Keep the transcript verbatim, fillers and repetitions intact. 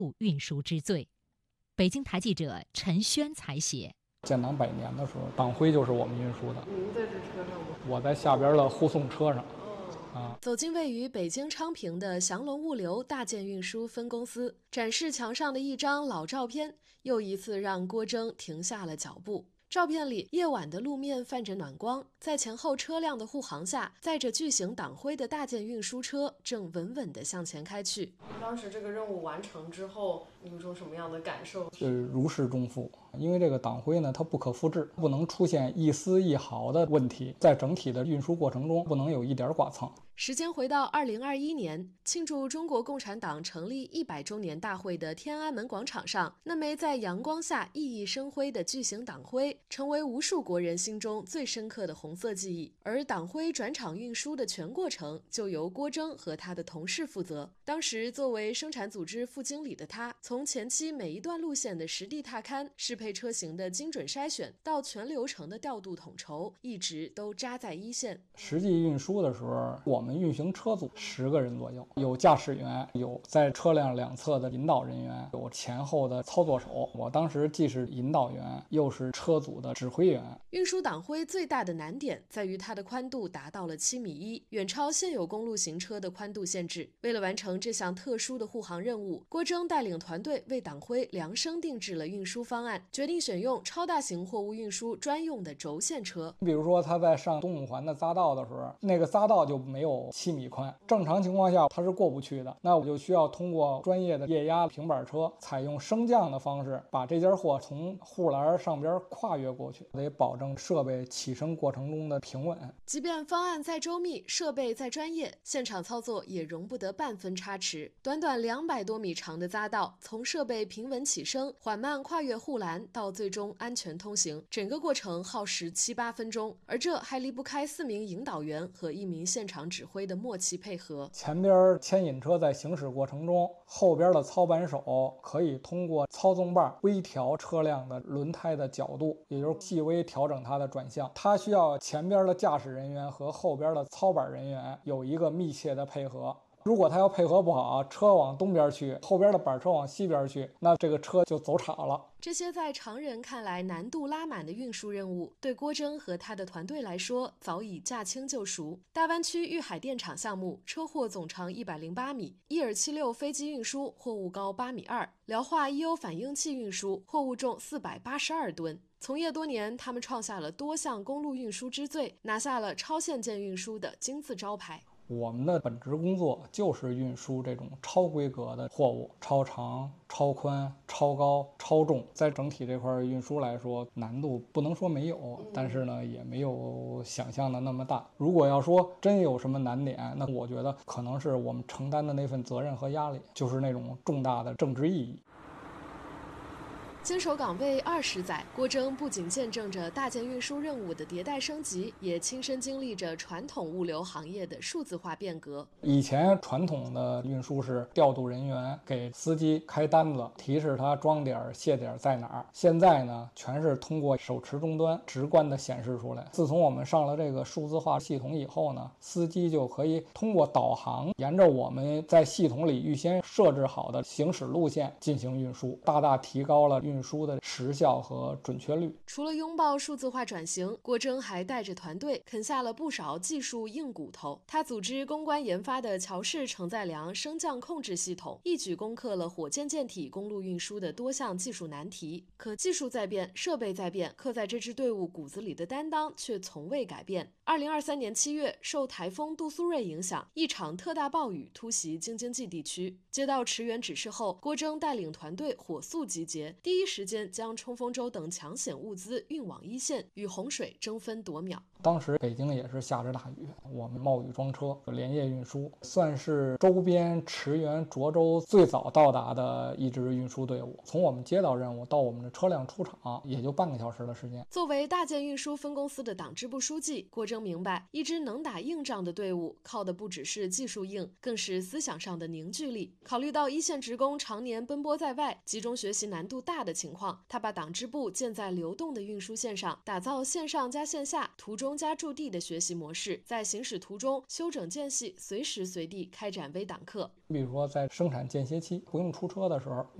运输之最。北京台记者陈轩采写。 建党百年的时候，党徽就是我们运输的。 您在这车上吗？ 我在下边的护送车上。啊， 走进位于北京昌平的祥龙物流大件运输分公司，展示墙上的一张老照片，又一次让郭征停下了脚步。照片里，夜晚的路面泛着暖光，在前后车辆的护航下，载着巨型党徽的大件运输车正稳稳地向前开去。当时这个任务完成之后，你有种什么样的感受？ 呃，如释重负。因为这个党徽呢，它不可复制，不能出现一丝一毫的问题，在整体的运输过程中不能有一点剐蹭。 时间回到二零二一年，庆祝中国共产党成立一百周年大会的天安门广场上，那枚在阳光下熠熠生辉的巨型党徽，成为无数国人心中最深刻的红色记忆。而党徽转场运输的全过程，就由郭征和他的同事负责。当时作为生产组织副经理的他，从前期每一段路线的实地踏勘、适配车型的精准筛选，到全流程的调度统筹，一直都扎在一线。 实际运输的时候，我们运行车组十个人左右，有驾驶员，有在车辆两侧的引导人员，有前后的操作手。我当时既是引导员，又是车组的指挥员。 运输党徽最大的难点在于它的宽度达到了七米一，远超现有公路行车的宽度限制。为了完成这项特殊的护航任务，郭征带领团队为党徽量身定制了运输方案，决定选用超大型货物运输专用的轴线车。 比如说他在上东五环的匝道的时候，那个匝道就没有七米宽，正常情况下它是过不去的，那我就需要通过专业的液压平板车，采用升降的方式，把这件货从护栏上边跨越过去，得保证设备起升过程中的平稳。 即便方案再周密，设备再专业，现场操作也容不得半分差池。短短两百多米长的匝道，从设备平稳起升、缓慢跨越护栏到最终安全通行，整个过程耗时七八分钟，而这还离不开四名引导员和一名现场指挥的默契配合。 前边牵引车在行驶过程中，后边的操盘手可以通过操纵棒微调车辆的轮胎的角度，也就是细微调整它的转向。它需要前边的驾驶人员和后边的操板人员有一个密切的配合。如果他要配合不好，车往东边去，后边的板车往西边去，那这个车就走岔了。 这些在常人看来难度拉满的运输任务，对郭征和他的团队来说早已驾轻就熟。大湾区玉海电厂项目，车货总长一百零八米；伊尔七六飞机运输，货物高八米二；辽化 E O 反应器运输，货物重四百八十二吨。从业多年，他们创下了多项公路运输之最，拿下了超限件运输的金字招牌。 我们的本职工作就是运输这种超规格的货物，超长、超宽、超高、超重。在整体这块运输来说，难度不能说没有，但是呢，也没有想象的那么大。如果要说真有什么难点，那我觉得可能是我们承担的那份责任和压力，就是那种重大的政治意义。 坚守岗位二十载，郭征不仅见证着大件运输任务的迭代升级，也亲身经历着传统物流行业的数字化变革。 以前传统的运输是调度人员给司机开单子，提示他装点卸点在哪儿。现在呢，全是通过手持终端直观的显示出来。自从我们上了这个数字化系统以后呢，司机就可以通过导航，沿着我们在系统里预先设置好的行驶路线进行运输，大大提高了运输的时效和准确率。 除了拥抱数字化转型，郭征还带着团队啃下了不少技术硬骨头。他组织攻关研发的桥式承载梁升降控制系统，一举攻克了火箭舰体公路运输的多项技术难题。可技术在变，设备在变，刻在这支队伍骨子里的担当却从未改变。二零二三年七月，受台风杜苏芮影响，一场特大暴雨突袭京津冀地区。接到驰援指示后，郭征带领团队火速集结，第一时间将冲锋舟等抢险物资运往一线，与洪水争分夺秒。 当时北京也是下着大雨，我们冒雨装车连夜运输，算是周边驰援涿州最早到达的一支运输队伍。从我们接到任务到我们的车辆出厂，也就半个小时的时间。 作为大件运输分公司的党支部书记，郭征生明白，一支能打硬仗的队伍，靠的不只是技术硬，更是思想上的凝聚力。考虑到一线职工常年奔波在外，集中学习难度大的情况，他把党支部建在流动的运输线上，打造线上加线下、途中加驻地的学习模式，在行驶途中修整间隙，随时随地开展微党课。 比如说在生产间歇期不用出车的时候，